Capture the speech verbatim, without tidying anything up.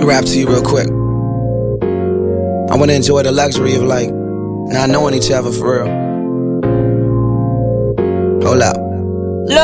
wanna rap to you real quick. I wanna enjoy the luxury of like not knowing each other for real. Hold up.